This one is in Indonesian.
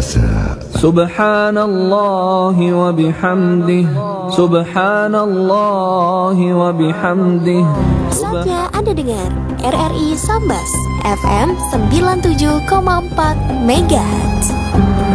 Selasa. Subhanallah wa bihamdih. Subhanallah wa bihamdih. Saatnya Anda dengar RRI Sambas FM 97,4 MHz.